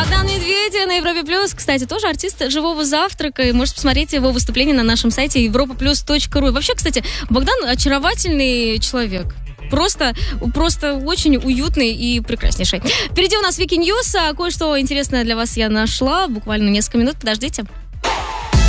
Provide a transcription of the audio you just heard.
Богдан Медведев на Европе Плюс. Кстати, тоже артист «Живого завтрака». И можете посмотреть его выступление на нашем сайте europaplus.ru. И вообще, кстати, Богдан очаровательный человек. Просто очень уютный и прекраснейший. Впереди у нас Вики Ньюс. Кое-что интересное для вас я нашла. Буквально несколько минут. Подождите.